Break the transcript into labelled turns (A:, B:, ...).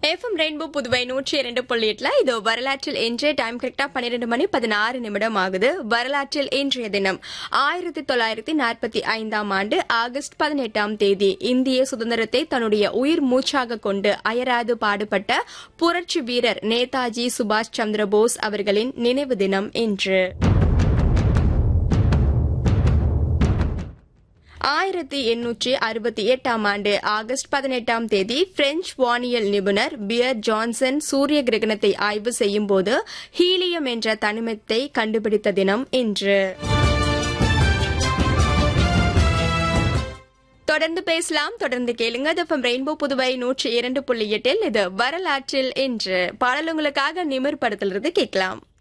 A: FM rainbow Puduvai 102.8 இது வரலாற்றில் இன்றைய டைம் கரெக்டா 12:16 ஆகுது. வரலாற்றில் இன்றைய தினம் 1945 ஆண்டு ஆகஸ்ட் 18 இந்திய சுதந்திரத்தை தன்னுடைய உயிர் மூச்சாக கொண்டு அயராது பாடுபட்ட புரட்சி வீரர் நேதாஜி சுபாஷ் சந்திர போஸ் அவர்களின் நினைவு தினம் இன்று. 1868 ஆண்டு ஆகஸ்ட் 18 பிரெஞ்சு வானியல் நிபுணர் பியர் ஜான்சன் சூரிய கிரகணத்தை ஆய்வு செய்யும் போது ஹீலியம் என்ற தனிமத்தை கண்டுபிடித்த தினம் இன்று. தொடர்ந்து பேசலாம், தொடர்ந்து கேளுங்க. ரெயின்போ புதுவை 102.8 இது வரலாற்றில் இன்று. பாடல் உங்களுக்காக நிமிர் படத்திலிருந்து கேட்கலாம்.